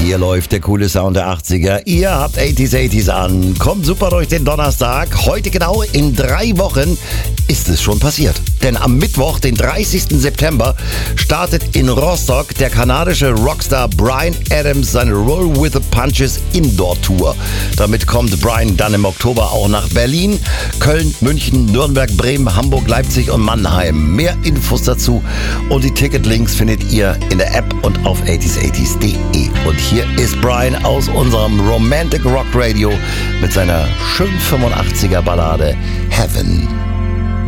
Hier läuft der coole Sound der 80er. Ihr habt 80s an. Kommt super durch den Donnerstag. Heute genau in 3 Wochen ist es schon passiert. Denn am Mittwoch, den 30. September, startet in Rostock der kanadische Rockstar Bryan Adams seine Roll with the Punches Indoor Tour. Damit kommt Bryan dann im Oktober auch nach Berlin, Köln, München, Nürnberg, Bremen, Hamburg, Leipzig und Mannheim. Mehr Infos dazu und die Ticketlinks findet ihr in der App und auf 80s80s.de. Und hier ist Bryan aus unserem Romantic Rock Radio mit seiner schönen 85er Ballade Heaven.